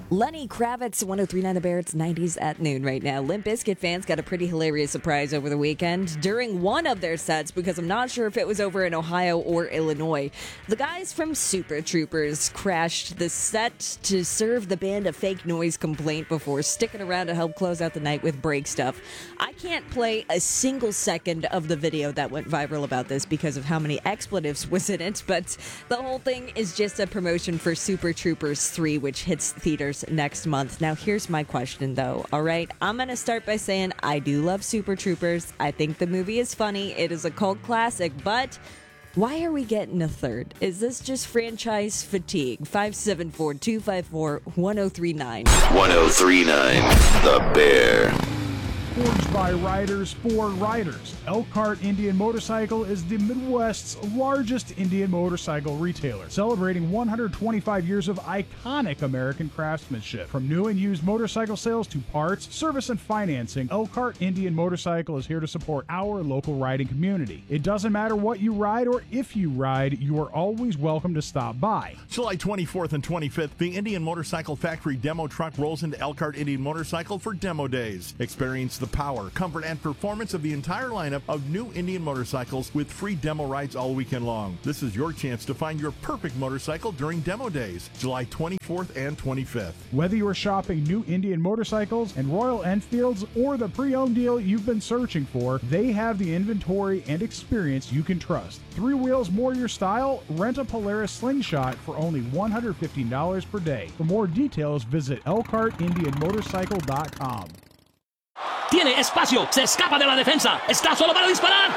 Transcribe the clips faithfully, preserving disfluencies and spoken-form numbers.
Lenny Kravitz, one oh three point nine The Bear. It's nineties at noon right now. Limp Bizkit fans got a pretty hilarious surprise over the weekend during one of their sets, because I'm not sure if it was over in Ohio or Illinois. The guys from Super Troopers crashed the set to serve the band a fake noise complaint before sticking around to help close out the night with Break Stuff. I can't play a single second of the video that went viral about this because of how many expletives was in it, but the whole thing is just a promotion for Super Troopers three, which hits theaters next month. Now, here's my question, though. All right, I'm going to start by saying I do love Super Troopers. I think the movie is funny. It is a cult classic, but why are we getting a third? Is this just franchise fatigue? five seven four, two five four, one oh three nine. one oh three point nine The Bear. Forged by riders for riders, Elkhart Indian Motorcycle is the Midwest's largest Indian motorcycle retailer, celebrating one hundred twenty-five years of iconic American craftsmanship. From new and used motorcycle sales to parts, service, and financing, Elkhart Indian Motorcycle is here to support our local riding community. It doesn't matter what you ride or if you ride, you are always welcome to stop by. July twenty-fourth and twenty-fifth, the Indian Motorcycle Factory demo truck rolls into Elkhart Indian Motorcycle for demo days. Experience the power, comfort, and performance of the entire lineup of new Indian motorcycles with free demo rides all weekend long. This is your chance to find your perfect motorcycle during demo days, July twenty-fourth and twenty-fifth. Whether you are shopping new Indian motorcycles and Royal Enfields or the pre-owned deal you've been searching for, they have the inventory and experience you can trust. Three wheels more your style? Rent a Polaris Slingshot for only one hundred fifteen dollars per day. For more details, visit elkhart indian motorcycle dot com. Tiene espacio, se escapa de la defensa, está solo para disparar.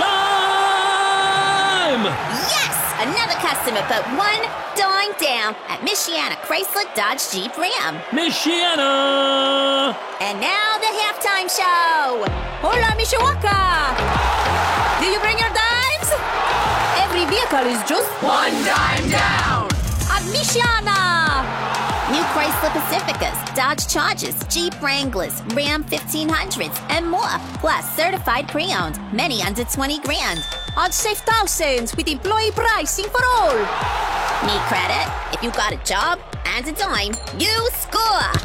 Time! Yes! Another customer put one dime down at Michiana Chrysler Dodge Jeep Ram. Michiana! And now the halftime show. Hola, Mishawaka! Do you bring your dimes? Every vehicle is just one dime down at Michiana! New Chrysler Pacificas, Dodge Chargers, Jeep Wranglers, Ram fifteen hundreds, and more. Plus certified pre-owned, many under twenty grand. On safe thousands with employee pricing for all. Need credit? If you got a job and a dime, you score.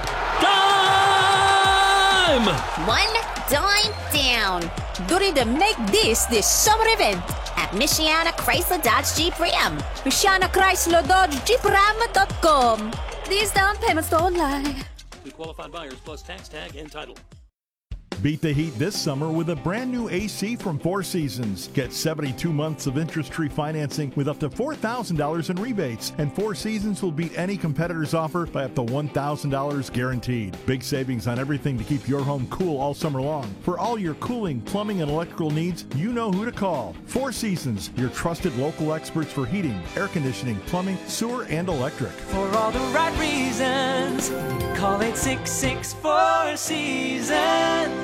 Time! One dime down. During the Make This this summer event at Michiana Chrysler Dodge Jeep Ram. Michiana Chrysler Dodge Jeep Ram dot com. These down payments don't lie. To qualified buyers plus tax tag and title. Beat the heat this summer with a brand new A C from Four Seasons. Get seventy-two months of interest-free financing with up to four thousand dollars in rebates. And Four Seasons will beat any competitor's offer by up to one thousand dollars guaranteed. Big savings on everything to keep your home cool all summer long. For all your cooling, plumbing, and electrical needs, you know who to call. Four Seasons, your trusted local experts for heating, air conditioning, plumbing, sewer, and electric. For all the right reasons, call it six six four Seasons.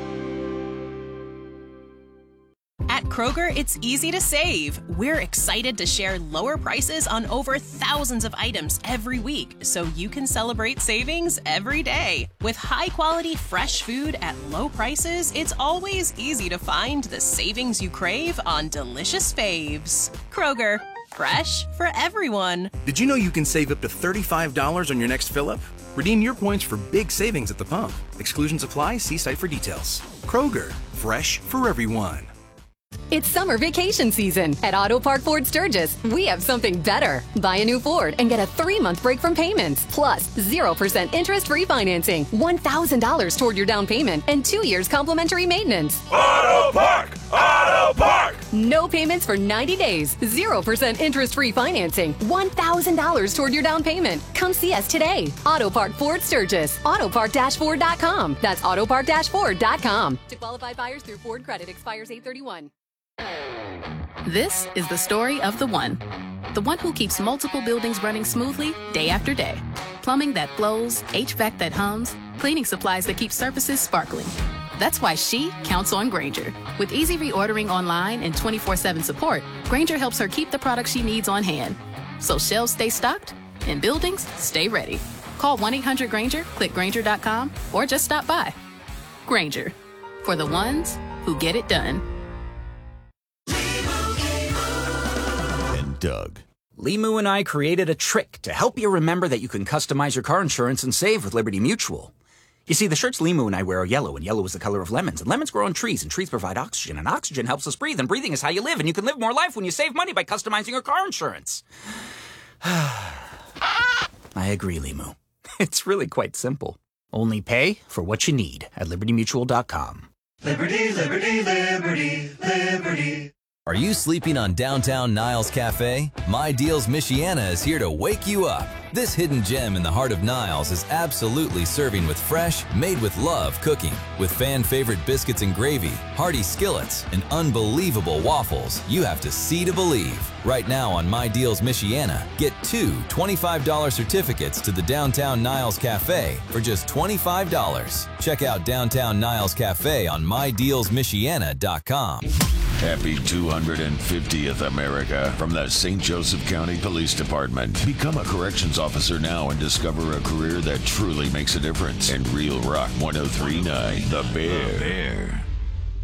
At Kroger, it's easy to save. We're excited to share lower prices on over thousands of items every week, so you can celebrate savings every day. With high-quality, fresh food at low prices, it's always easy to find the savings you crave on delicious faves. Kroger, fresh for everyone. Did you know you can save up to thirty-five dollars on your next fill-up? Redeem your points for big savings at the pump. Exclusions apply. See site for details. Kroger, fresh for everyone. It's summer vacation season. At Auto Park Ford Sturgis, we have something better. Buy a new Ford and get a three-month break from payments. Plus, zero percent interest-free financing, one thousand dollars toward your down payment, and two years complimentary maintenance. Auto Park! Auto Park! No payments for ninety days, zero percent interest-free financing, one thousand dollars toward your down payment. Come see us today. Auto Park Ford Sturgis. auto park dash ford dot com. That's auto park dash ford dot com. To qualified buyers through Ford Credit, expires eight thirty-one. This is the story of the one. The one who keeps multiple buildings running smoothly day after day. Plumbing that flows, H V A C that hums, cleaning supplies that keep surfaces sparkling. That's why she counts on Grainger. With easy reordering online and twenty-four seven support, Grainger helps her keep the products she needs on hand. So shelves stay stocked and buildings stay ready. Call one eight hundred Grainger, click Grainger dot com, or just stop by. Grainger, for the ones who get it done. Doug. Limu and I created a trick to help you remember that you can customize your car insurance and save with Liberty Mutual. You see, the shirts Limu and I wear are yellow, and yellow is the color of lemons, and lemons grow on trees, and trees provide oxygen, and oxygen helps us breathe, and breathing is how you live, and you can live more life when you save money by customizing your car insurance. I agree, Limu. It's really quite simple. Only pay for what you need at liberty mutual dot com. Liberty, liberty, liberty, liberty. Are you sleeping on downtown Niles Cafe? My Deals Michiana is here to wake you up. This hidden gem in the heart of Niles is absolutely serving with fresh, made with love cooking. With fan favorite biscuits and gravy, hearty skillets, and unbelievable waffles, you have to see to believe. Right now on My Deals Michiana, get two twenty-five dollar certificates to the Downtown Niles Cafe for just twenty-five dollars. Check out Downtown Niles Cafe on my deals michiana dot com. Happy two hundred fiftieth America from the Saint Joseph County Police Department. Become a corrections officer now and discover a career that truly makes a difference. And Real Rock one oh three point nine, The Bear. The Bear.